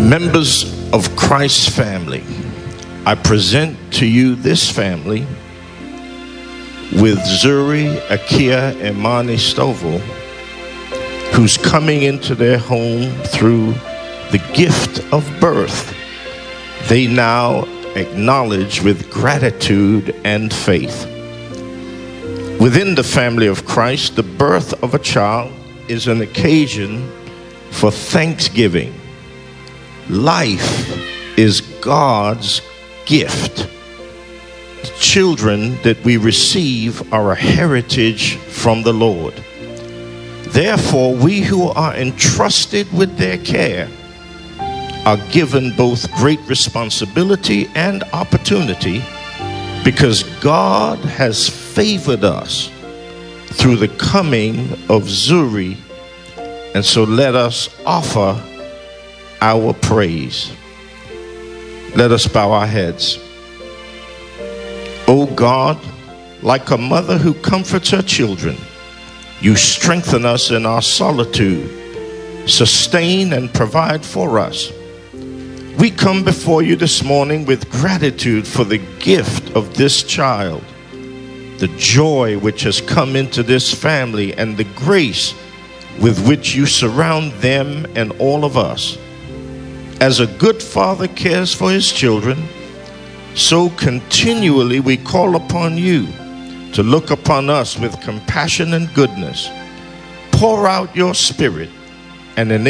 Members of Christ's family, I present to you this family with Zuri Akia Imani Stovall, who's coming into their home through the gift of birth. They now acknowledge with gratitude and faith. Within the family of Christ, the birth of a child is an occasion for thanksgiving. Life is God's gift. The children that we receive are a heritage from the Lord. Therefore, we who are entrusted with their care are given both great responsibility and opportunity, because God has favored us through the coming of Zuri, and so let us offer our praise. Let us bow our heads. O God, like a mother who comforts her children, you strengthen us in our solitude, sustain and provide for us. We come before you this morning with gratitude for the gift of this child, the joy which has come into this family, and the grace with which you surround them and all of us. As a good father cares for his children, so continually we call upon you to look upon us with compassion and goodness. Pour out your spirit and enable